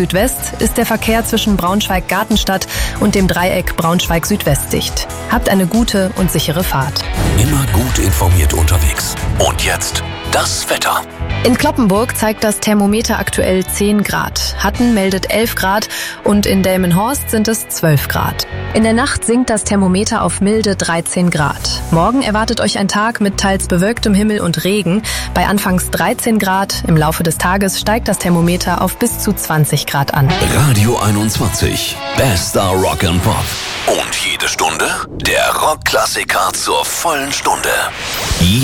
Südwest ist der Verkehr zwischen Braunschweig-Gartenstadt und dem Dreieck Braunschweig-Südwest dicht. Habt eine gute und sichere Fahrt. Immer gut informiert unterwegs. Und jetzt das Wetter. In Cloppenburg zeigt das Thermometer aktuell 10 Grad. Hatten meldet 11 Grad und in Delmenhorst sind es 12 Grad. In der Nacht sinkt das Thermometer auf milde 13 Grad. Morgen erwartet euch ein Tag mit teils bewölktem Himmel und Regen. Bei anfangs 13 Grad, im Laufe des Tages steigt das Thermometer auf bis zu 20 Grad an. Radio 21, bester Rock and Pop. Und jede Stunde der Rockklassiker zur vollen Stunde.